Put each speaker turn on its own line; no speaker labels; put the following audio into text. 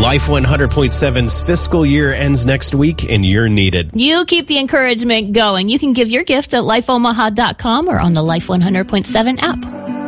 Life 100.7's fiscal year ends next week, and you're needed.
You keep the encouragement going. You can give your gift at lifeomaha.com or on the Life 100.7 app.